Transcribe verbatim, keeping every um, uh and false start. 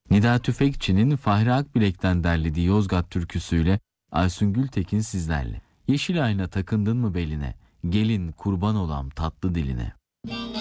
Nida Tüfekçi'nin Fahri Akbilek'ten derlediği Yozgat türküsüyle Aysun Gültekin sizlerle. Yeşil ayna takındın mı beline, gelin kurban olam tatlı diline.